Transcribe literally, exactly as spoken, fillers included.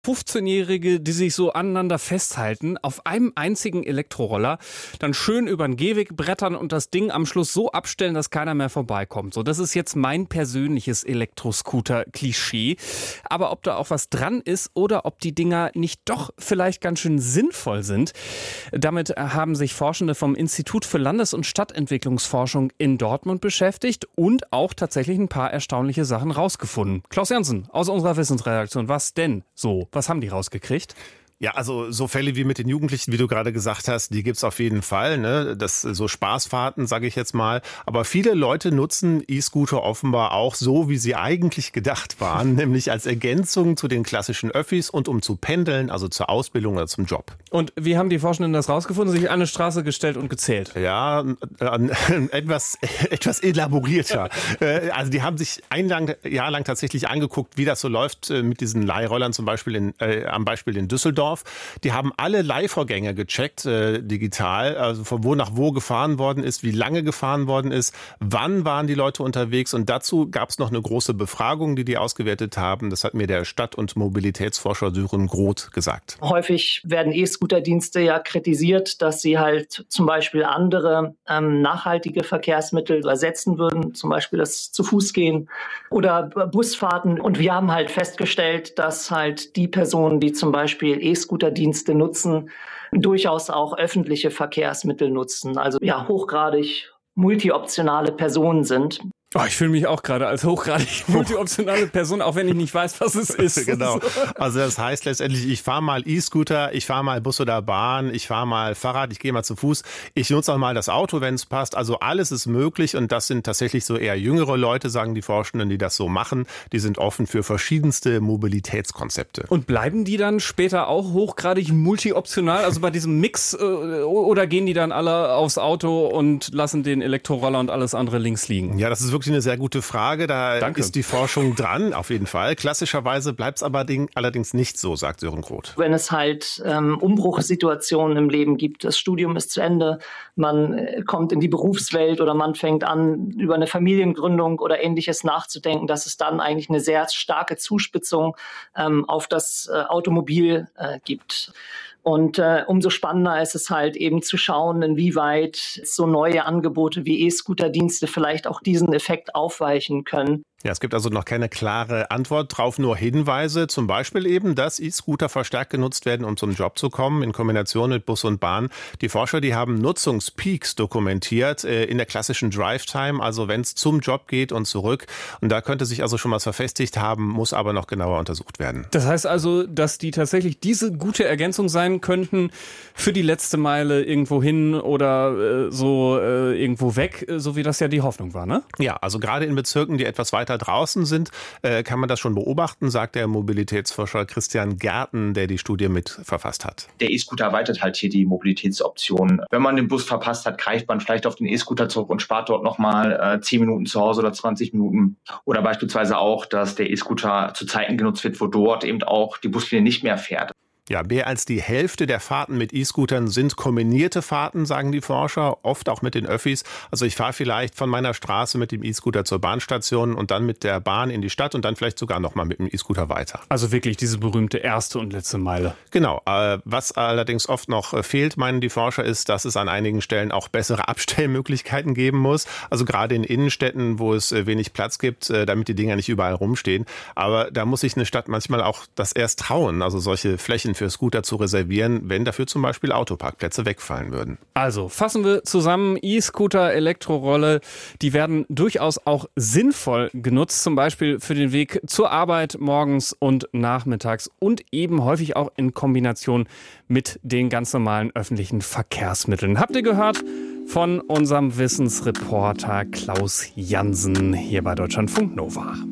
fünfzehnjährige, die sich so aneinander festhalten, auf einem einzigen Elektroroller, dann schön über den Gehweg brettern und das Ding am Schluss so abstellen, dass keiner mehr vorbeikommt. So, das ist jetzt mein persönliches Elektroscooter-Klischee. Aber ob da auch was dran ist oder ob die Dinger nicht doch vielleicht ganz schön sinnvoll sind, damit haben sich Forschende vom Institut für Landes- und Stadtentwicklungsforschung in Dortmund beschäftigt und auch tatsächlich ein paar erstaunliche Sachen rausgefunden. Klaus Jansen aus unserer Wissensredaktion, was denn so? Was haben die rausgekriegt? Ja, also so Fälle wie mit den Jugendlichen, wie du gerade gesagt hast, die gibt's auf jeden Fall. Ne? Das so Spaßfahrten, sage ich jetzt mal. Aber viele Leute nutzen E-Scooter offenbar auch so, wie sie eigentlich gedacht waren, nämlich als Ergänzung zu den klassischen Öffis und um zu pendeln, also zur Ausbildung oder zum Job. Und wie haben die Forschenden das rausgefunden? Sich an eine Straße gestellt und gezählt? Ja, äh, etwas, etwas elaborierter. äh, also die haben sich ein lang, Jahr lang tatsächlich angeguckt, wie das so läuft äh, mit diesen Leihrollern, zum Beispiel in, äh, am Beispiel in Düsseldorf. Die haben alle Leihvorgänge gecheckt, äh, digital, also von wo nach wo gefahren worden ist, wie lange gefahren worden ist, wann waren die Leute unterwegs. Und dazu gab es noch eine große Befragung, die die ausgewertet haben. Das hat mir der Stadt- und Mobilitätsforscher Sören Groth gesagt. Häufig werden E-Scooter-Dienste ja kritisiert, dass sie halt zum Beispiel andere ähm, nachhaltige Verkehrsmittel ersetzen würden, zum Beispiel das Zu-Fuß-Gehen oder Busfahrten. Und wir haben halt festgestellt, dass halt die Personen, die zum Beispiel E E-Scooter-Dienste nutzen, durchaus auch öffentliche Verkehrsmittel nutzen, also ja hochgradig multioptionale Personen sind. Oh, ich fühle mich auch gerade als hochgradig multioptionale Person, auch wenn ich nicht weiß, was es ist. Genau. Also das heißt letztendlich, ich fahre mal E-Scooter, ich fahre mal Bus oder Bahn, ich fahre mal Fahrrad, ich gehe mal zu Fuß, ich nutze auch mal das Auto, wenn es passt. Also alles ist möglich und das sind tatsächlich so eher jüngere Leute, sagen die Forschenden, die das so machen. Die sind offen für verschiedenste Mobilitätskonzepte. Und bleiben die dann später auch hochgradig multioptional, also bei diesem Mix, äh, oder gehen die dann alle aufs Auto und lassen den Elektroroller und alles andere links liegen? Ja, das ist wirklich eine sehr gute Frage. Da Danke. Ist die Forschung dran, auf jeden Fall. Klassischerweise bleibt es aber allerdings nicht so, sagt Sören Groth. Wenn es halt ähm, Umbruchssituationen im Leben gibt, das Studium ist zu Ende, man äh, kommt in die Berufswelt oder man fängt an, über eine Familiengründung oder Ähnliches nachzudenken, dass es dann eigentlich eine sehr starke Zuspitzung ähm, auf das äh, Automobil äh, gibt. Und äh, umso spannender ist es halt eben zu schauen, inwieweit so neue Angebote wie E-Scooter-Dienste vielleicht auch diesen Effekt aufweichen können. Ja, es gibt also noch keine klare Antwort drauf, nur Hinweise, zum Beispiel eben, dass E-Scooter verstärkt genutzt werden, um zum Job zu kommen, in Kombination mit Bus und Bahn. Die Forscher, die haben Nutzungspeaks dokumentiert äh, in der klassischen Drive-Time, also wenn es zum Job geht und zurück. Und da könnte sich also schon was verfestigt haben, muss aber noch genauer untersucht werden. Das heißt also, dass die tatsächlich diese gute Ergänzung sein könnten für die letzte Meile irgendwo hin oder äh, so äh, irgendwo weg, so wie das ja die Hoffnung war, ne? Ja, also gerade in Bezirken, die etwas weiter draußen sind, äh, kann man das schon beobachten, sagt der Mobilitätsforscher Christian Gärten, der die Studie mit verfasst hat. Der E-Scooter erweitert halt hier die Mobilitätsoptionen. Wenn man den Bus verpasst hat, greift man vielleicht auf den E-Scooter zurück und spart dort nochmal äh, zehn Minuten zu Hause oder zwanzig Minuten. Oder beispielsweise auch, dass der E-Scooter zu Zeiten genutzt wird, wo dort eben auch die Buslinie nicht mehr fährt. Ja, mehr als die Hälfte der Fahrten mit E-Scootern sind kombinierte Fahrten, sagen die Forscher, oft auch mit den Öffis. Also ich fahre vielleicht von meiner Straße mit dem E-Scooter zur Bahnstation und dann mit der Bahn in die Stadt und dann vielleicht sogar nochmal mit dem E-Scooter weiter. Also wirklich diese berühmte erste und letzte Meile. Genau. Äh, was allerdings oft noch fehlt, meinen die Forscher, ist, dass es an einigen Stellen auch bessere Abstellmöglichkeiten geben muss. Also gerade in Innenstädten, wo es wenig Platz gibt, äh, damit die Dinger nicht überall rumstehen. Aber da muss sich eine Stadt manchmal auch das erst trauen, also solche Flächen für Scooter zu reservieren, wenn dafür zum Beispiel Autoparkplätze wegfallen würden. Also fassen wir zusammen, E-Scooter, Elektrorolle, die werden durchaus auch sinnvoll genutzt, zum Beispiel für den Weg zur Arbeit morgens und nachmittags und eben häufig auch in Kombination mit den ganz normalen öffentlichen Verkehrsmitteln. Habt ihr gehört von unserem Wissensreporter Klaus Jansen hier bei Deutschlandfunk Nova.